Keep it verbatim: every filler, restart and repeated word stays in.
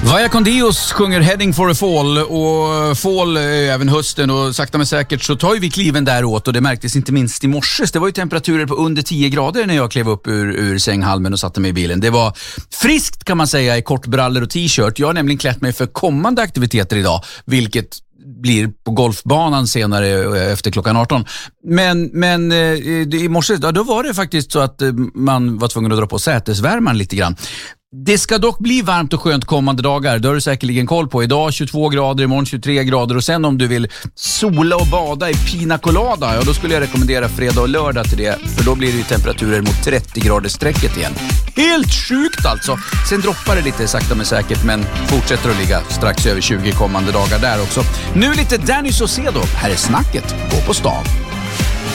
Vaya con Dios sjunger Heading for a Fall, och fall är även hösten, och sakta men säkert så tar vi kliven däråt, och det märktes inte minst i morse. Det var ju temperaturer på under tio grader när jag klev upp ur, ur sänghalmen och satte mig i bilen. Det var friskt kan man säga i kortbrallor och t-shirt. Jag har nämligen klätt mig för kommande aktiviteter idag, vilket blir på golfbanan senare efter klockan arton. Men, men eh, i morse ja, då var det faktiskt så att eh, man var tvungen att dra på sätesvärman lite grann. Det ska dock bli varmt och skönt kommande dagar. Det har du säkerligen koll på. Idag tjugotvå grader, imorgon tjugotre grader. Och sen om du vill sola och bada i pina colada, ja, då skulle jag rekommendera fredag och lördag till det. För då blir det ju temperaturer mot trettio grader strecket igen. Helt sjukt alltså. Sen droppar det lite sakta men säkert, men fortsätter att ligga strax över tjugo kommande dagar där också. Nu lite Danny Saucedo. Här är snacket. Gå på stan.